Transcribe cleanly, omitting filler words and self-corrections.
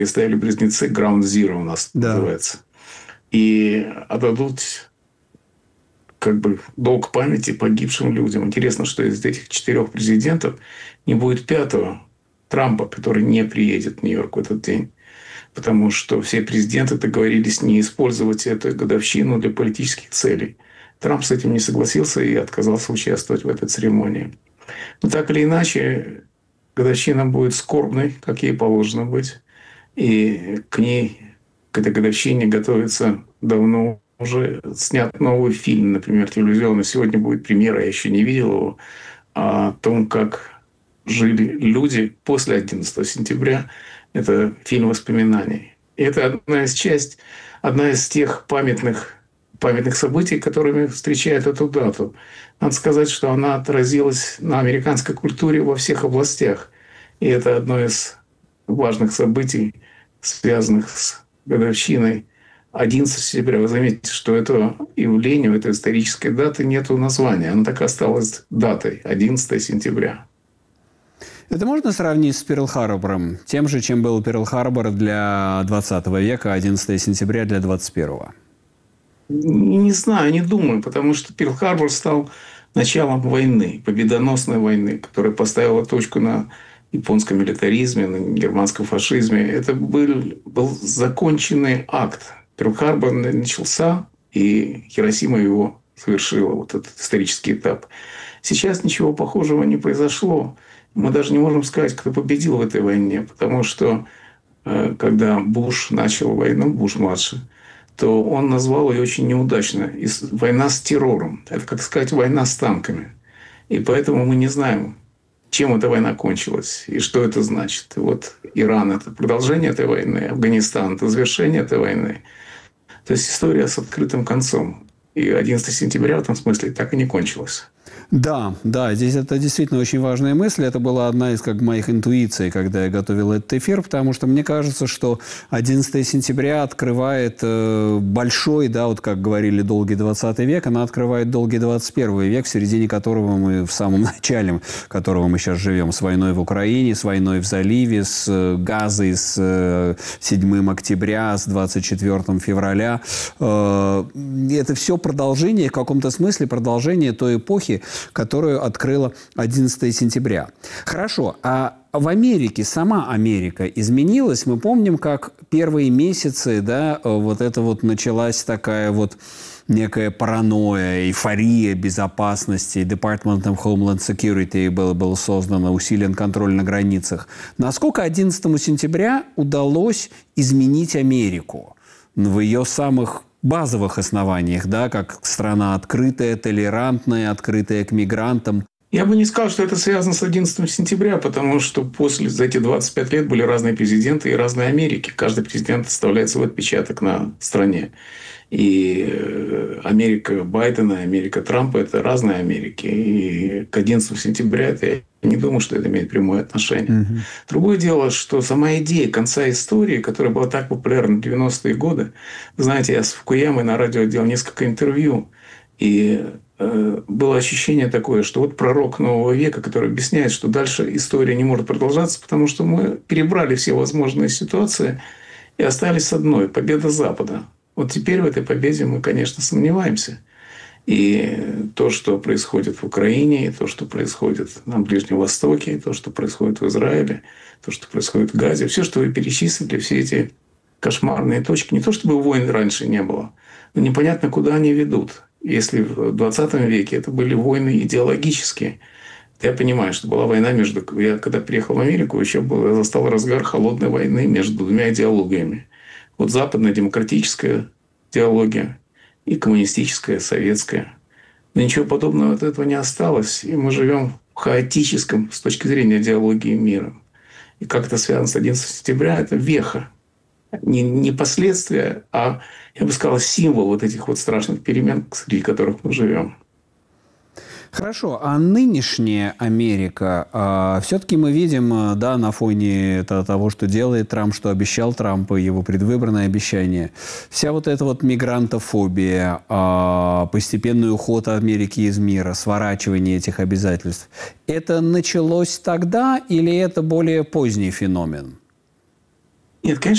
стояли близнецы, Ground Zero у нас называется. И отдадут как бы долг памяти погибшим людям. Интересно, что из этих 4 президентов не будет 5-го, Трампа, который не приедет в Нью-Йорк в этот день. Потому что все президенты договорились не использовать эту годовщину для политических целей. Трамп с этим не согласился и отказался участвовать в этой церемонии. Но так или иначе, годовщина будет скорбной, как ей положено быть. И к этой годовщине готовится давно. Уже снят новый фильм, например, телевизионный. Сегодня будет премьера, я еще не видел его, о том, как жили люди после 11 сентября. Это фильм воспоминаний. И это одна из тех памятных событий, которыми встречают эту дату. Надо сказать, что она отразилась на американской культуре во всех областях. И это одно из важных событий, связанных с годовщиной 11 сентября. Вы заметите, что этого явления, этой исторической даты нету названия. Она так и осталась датой – 11 сентября. Это можно сравнить с Перл-Харбором? Тем же, чем был Перл-Харбор для 20 века, 11 сентября для 21-го? Не знаю, не думаю, потому что Перл-Харбор стал началом войны, победоносной войны, которая поставила точку на японском милитаризме, на германском фашизме. Это был законченный акт. Перл-Харбор начался, и Хиросима его совершила, вот этот исторический этап. Сейчас ничего похожего не произошло. Мы даже не можем сказать, кто победил в этой войне, потому что когда Буш начал войну, Буш-младший, то он назвал ее очень неудачно «война с террором». Это, как сказать, война с танками. И поэтому мы не знаем, чем эта война кончилась и что это значит. Вот Иран – это продолжение этой войны, Афганистан – это завершение этой войны. То есть история с открытым концом. И 11 сентября в этом смысле так и не кончилась. Да, здесь это действительно очень важная мысль. Это была одна из моих интуиций, когда я готовил этот эфир, потому что мне кажется, что 11 сентября открывает большой, вот как говорили, долгий 20 век, она открывает долгий 21 век, в середине которого мы, в самом начале которого мы сейчас живем, с войной в Украине, с войной в заливе, с Газой, с 7 октября, с 24 февраля. Это все продолжение, в каком-то смысле продолжение той эпохи, которую открыла 11 сентября. Хорошо, а в Америке, сама Америка изменилась? Мы помним, как первые месяцы, вот это вот началась такая вот некая паранойя, эйфория безопасности. Department of Homeland Security был создан, усилен контроль на границах. Насколько 11 сентября удалось изменить Америку в ее самых базовых основаниях, как страна открытая, толерантная, открытая к мигрантам? Я бы не сказал, что это связано с 11 сентября, потому что за эти 25 лет были разные президенты и разные Америки. Каждый президент оставляет свой отпечаток на стране. И Америка Байдена, Америка Трампа – это разные Америки. И к 11 сентября я не думаю, что это имеет прямое отношение. Другое дело, что сама идея конца истории, которая была так популярна в 90-е годы, знаете, я с Фукуямой на радио делал несколько интервью, и было ощущение такое, что вот пророк нового века, который объясняет, что дальше история не может продолжаться, потому что мы перебрали все возможные ситуации и остались с одной – победа Запада. Вот теперь в этой победе мы, конечно, сомневаемся. И то, что происходит в Украине, и то, что происходит на Ближнем Востоке, и то, что происходит в Израиле, то, что происходит в Газе, все, что вы перечислили, все эти кошмарные точки, не то чтобы войн раньше не было, но непонятно, куда они ведут. Если в 20 веке это были войны идеологические, то я понимаю, что была война между... Я когда приехал в Америку, еще застал разгар холодной войны между двумя идеологиями. Вот западная демократическая идеология и коммунистическая, советская. Но ничего подобного от этого не осталось. И мы живем в хаотическом, с точки зрения идеологии, мира. И как это связано с 11 сентября, это веха. Не последствия, а, я бы сказал, символ вот этих вот страшных перемен, среди которых мы живем. Хорошо, а нынешняя Америка, все-таки мы видим, на фоне того, что делает Трамп, что обещал Трамп, его предвыборное обещание, вся вот эта вот мигрантофобия, постепенный уход Америки из мира, сворачивание этих обязательств, это началось тогда или это более поздний феномен? Нет, конечно,